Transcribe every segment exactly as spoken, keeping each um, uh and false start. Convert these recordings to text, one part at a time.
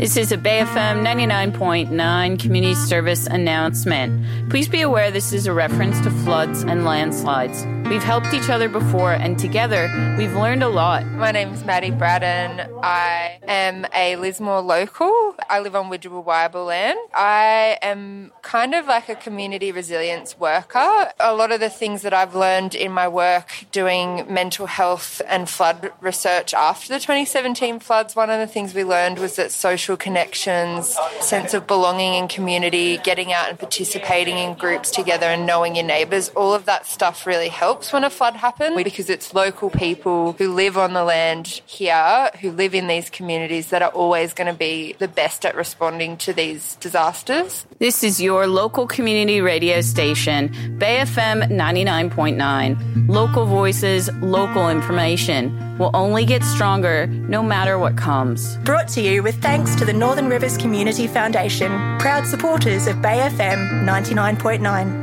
This is a Bay F M ninety-nine point nine community service announcement. Please be aware this is a reference to floods and landslides. We've helped each other before, and together we've learned a lot. My name's Maddie Braddon. I am a Lismore local. I live on Widjabul land. I am kind of like a community resilience worker. A lot of the things that I've learned in my work doing mental health and flood research after the twenty seventeen floods, one of the things we learned was that social connections, sense of belonging in community, getting out and participating in groups together and knowing your neighbours, all of that stuff really helps when a flood happens, because it's local people who live on the land here, who live in these communities, that are always going to be the best at responding to these disasters. This is your local community radio station, Bay F M ninety-nine point nine. Local voices, local information will only get stronger no matter what comes. Brought to you with thanks to the Northern Rivers Community Foundation, proud supporters of Bay F M ninety-nine point nine.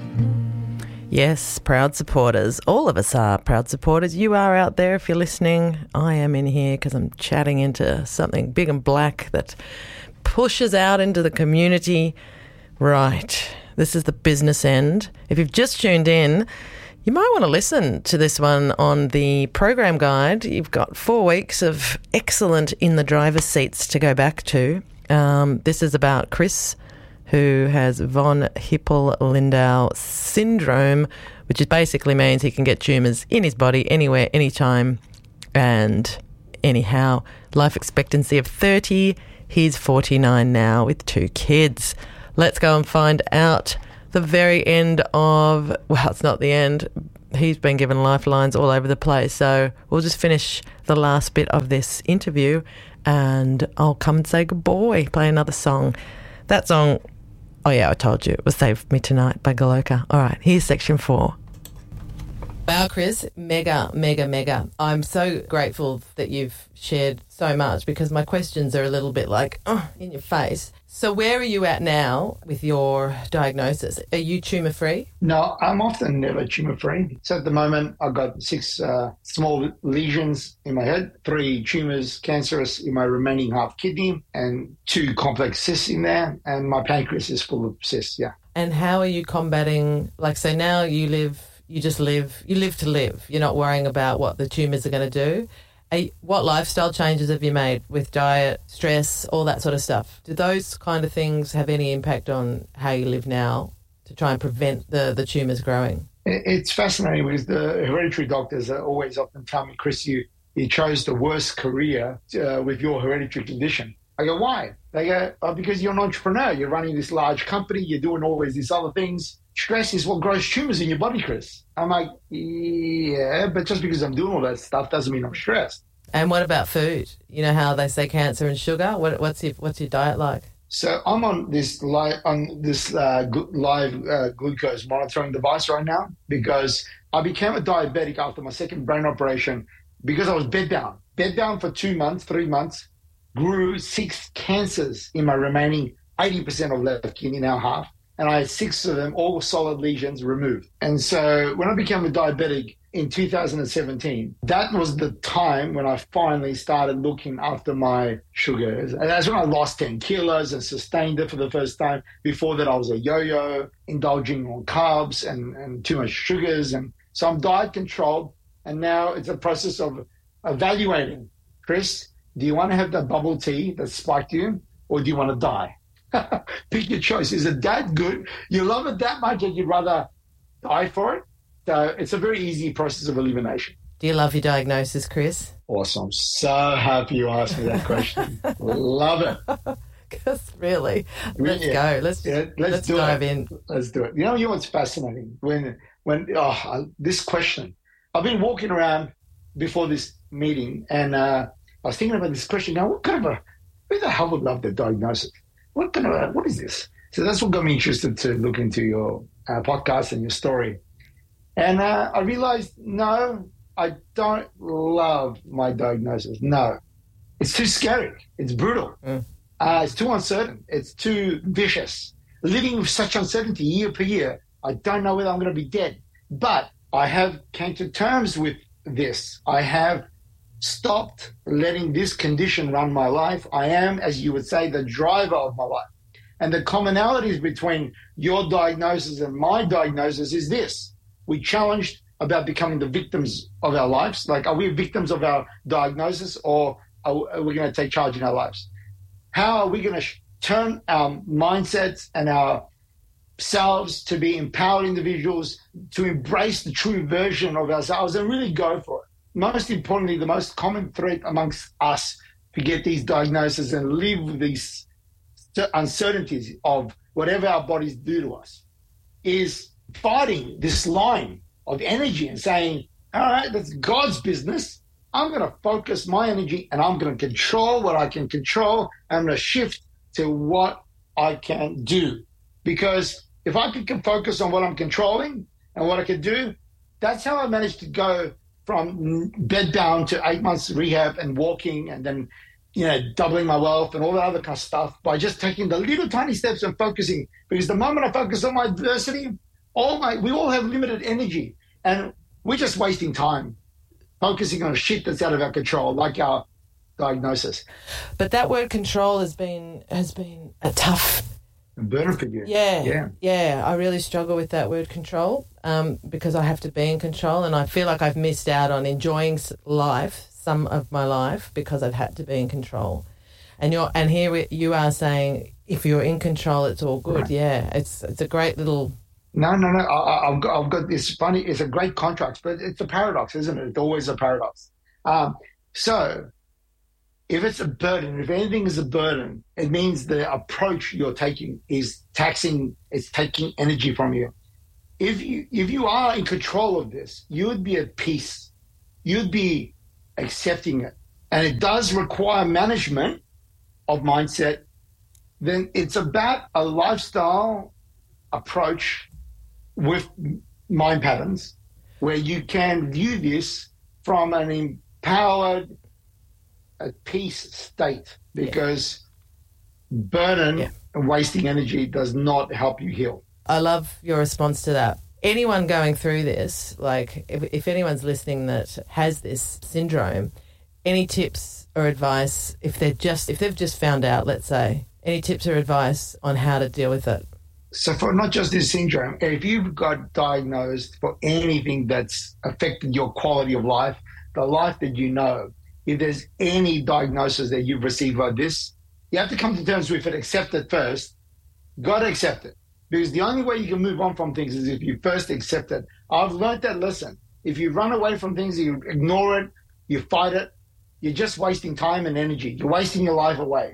Yes, proud supporters. All of us are proud supporters. You are out there if you're listening. I am in here because I'm chatting into something big and black that pushes out into the community. Right. This is the business end. If you've just tuned in, you might want to listen to this one on the program guide. You've got four weeks of excellent in the driver's seats to go back to. Um, this is about Chris, who has von Hippel-Lindau syndrome, which is basically means he can get tumours in his body anywhere, anytime, and anyhow. Life expectancy of thirty. He's forty-nine now with two kids. Let's go and find out the very end of, well, it's not the end. He's been given lifelines all over the place. So we'll just finish the last bit of this interview and I'll come and say goodbye, play another song. That song, oh yeah, I told you, it was Save Me Tonight by Galoka. All right, here's section four. Wow, Chris, mega, mega, mega. I'm so grateful that you've shared so much because my questions are a little bit like, oh, in your face. So where are you at now with your diagnosis? Are you tumour-free? No, I'm often never tumour-free. So at the moment, I've got six uh, small lesions in my head, three tumours cancerous in my remaining half kidney, and two complex cysts in there, and my pancreas is full of cysts, yeah. And how are you combating, like, so now you live, you just live, you live to live. You're not worrying about what the tumours are going to do. What lifestyle changes have you made with diet, stress, all that sort of stuff? Do those kind of things have any impact on how you live now to try and prevent the, the tumours growing? It's fascinating because the hereditary doctors are always often tell me, Chris, you, you chose the worst career uh, with your hereditary condition. I go, why? They go, oh, because you're an entrepreneur. You're running this large company. You're doing always these other things. Stress is what grows tumours in your body, Chris. I'm like, yeah, but just because I'm doing all that stuff doesn't mean I'm stressed. And what about food? You know how they say cancer and sugar? What, what's your what's your diet like? So I'm on this live on this uh, live uh, glucose monitoring device right now because I became a diabetic after my second brain operation because I was bedbound. Bedbound for two months, three months, grew six cancers in my remaining eighty percent of left kidney, now half. And I had six of them, all solid lesions removed. And so when I became a diabetic in two thousand seventeen, that was the time when I finally started looking after my sugars. And that's when I lost ten kilos and sustained it for the first time. Before that, I was a yo-yo, indulging on carbs and, and too much sugars. And so I'm diet controlled. And now it's a process of evaluating. Chris, do you want to have that bubble tea that spiked you, or do you want to die? Pick your choice. Is it that good? You love it that much that you'd rather die for it? So it's a very easy process of elimination. Do you love your diagnosis, Chris? Awesome. So happy you asked me that question. Love it. Because really, let's yeah. go. Let's, yeah, let's, let's do dive it. in. Let's do it. You know, you know what's fascinating? When, when oh, this question, I've been walking around before this meeting and uh, I was thinking about this question. Now, what kind of a, who the hell would love the diagnosis? What kind of a, what is this? So that's what got me interested to look into your uh, podcast and your story. And uh, I realized, no, I don't love my diagnosis. No, it's too scary. It's brutal. Mm. Uh, it's too uncertain. It's too vicious. Living with such uncertainty year per year, I don't know whether I'm going to be dead. But I have came to terms with this. I have stopped letting this condition run my life. I am, as you would say, the driver of my life. And the commonalities between your diagnosis and my diagnosis is this. We challenged about becoming the victims of our lives. Like, are we victims of our diagnosis, or are we going to take charge in our lives? How are we going to sh- turn our mindsets and our selves to be empowered individuals, to embrace the true version of ourselves and really go for it? Most importantly, the most common threat amongst us to get these diagnoses and live with these uncertainties of whatever our bodies do to us is fighting this line of energy and saying, all right, that's God's business. I'm going to focus my energy and I'm going to control what I can control. I'm going to shift to what I can do. Because if I can focus on what I'm controlling and what I can do, that's how I managed to go from bed down to eight months rehab and walking and then, you know, doubling my wealth and all that other kind of stuff by just taking the little tiny steps and focusing. Because the moment I focus on my adversity, all my, we all have limited energy and we're just wasting time focusing on shit that's out of our control, like our diagnosis. But that word control has been has been a tough burden for you. Yeah, yeah, yeah. I really struggle with that word control um, because I have to be in control, and I feel like I've missed out on enjoying life, some of my life, because I've had to be in control. And you're and here we, you are saying if you're in control, it's all good. Right. Yeah, it's it's a great little. No, no, no. I, I've got, I've got this funny. It's a great contrast, but it's a paradox, isn't it? It's always a paradox. Um, so, if it's a burden, if anything is a burden, it means the approach you're taking is taxing. It's taking energy from you. If you if you are in control of this, you would be at peace. You'd be accepting it, and it does require management of mindset. Then it's about a lifestyle approach with mind patterns where you can view this from an empowered, at peace state, because yeah. burden yeah. and wasting energy does not help you heal. I love your response to that. Anyone going through this, like if, if anyone's listening that has this syndrome, any tips or advice if they're just if they've just found out, let's say, any tips or advice on how to deal with it? So for not just this syndrome, if you've got diagnosed for anything that's affected your quality of life, the life that you know, if there's any diagnosis that you've received like this, you have to come to terms with it, accept it first. Got to accept it. Because the only way you can move on from things is if you first accept it. I've learned that lesson. If you run away from things, you ignore it, you fight it, you're just wasting time and energy. You're wasting your life away.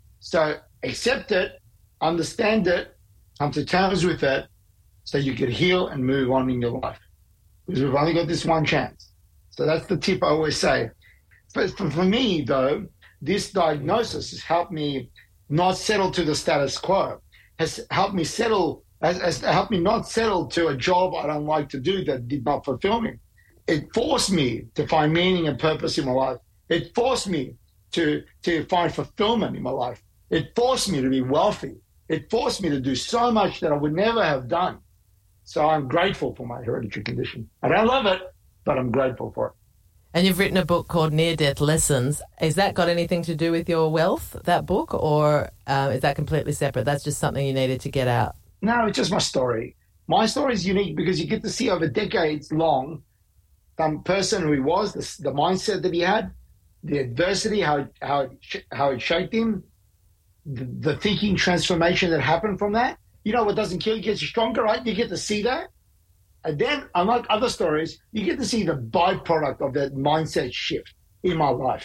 So accept it, understand it, come to terms with it so you can heal and move on in your life. Because we've only got this one chance. So that's the tip I always say. But for, for me, though, this diagnosis has helped me not settle to the status quo, has helped me settle, has, has helped me not settle to a job I don't like to do that did not fulfill me. It forced me to find meaning and purpose in my life. It forced me to, to find fulfillment in my life. It forced me to be wealthy. It forced me to do so much that I would never have done. So I'm grateful for my hereditary condition. I don't love it, but I'm grateful for it. And you've written a book called Near-Death Lessons. Has that got anything to do with your wealth, that book, or uh, is that completely separate? That's just something you needed to get out? No, it's just my story. My story is unique because you get to see over decades long the person who he was, the, the mindset that he had, the adversity, how, how, it, how it shaped him, the, the thinking transformation that happened from that. You know what doesn't kill you gets you stronger, right? You get to see that. And then, unlike other stories, you get to see the byproduct of that mindset shift in my life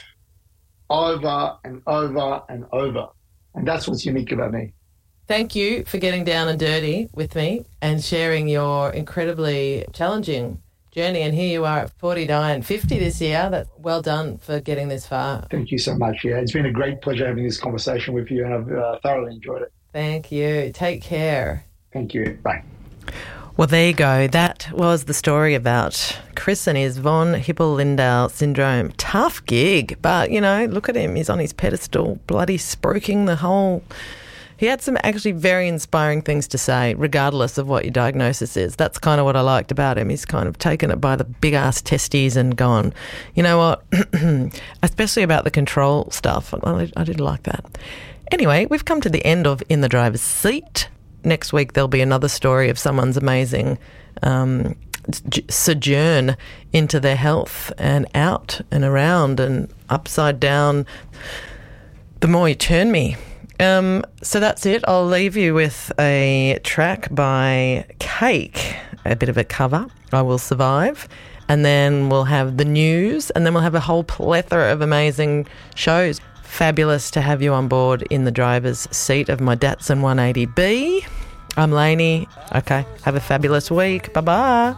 over and over and over. And that's what's unique about me. Thank you for getting down and dirty with me and sharing your incredibly challenging journey. And here you are at forty-nine, fifty this year. That's well done for getting this far. Thank you so much. Yeah, it's been a great pleasure having this conversation with you, and I've uh, thoroughly enjoyed it. Thank you. Take care. Thank you. Bye. Well, there you go. That was the story about Chris and his von Hippel-Lindau syndrome. Tough gig, but, you know, look at him. He's on his pedestal, bloody spruiking the whole He had some actually very inspiring things to say, regardless of what your diagnosis is. That's kind of what I liked about him. He's kind of taken it by the big-ass testes and gone, you know what, especially about the control stuff. I, I did like that. Anyway, we've come to the end of In the Driver's Seat. Next week there'll be another story of someone's amazing um, sojourn into their health and out and around and upside down the more you turn me. Um, so that's it. I'll leave you with a track by Cake, a bit of a cover, I Will Survive, and then we'll have the news, and then we'll have a whole plethora of amazing shows. Fabulous to have you on board in the driver's seat of my Datsun one eighty B. I'm Lainey. Okay, have a fabulous week. Bye-bye.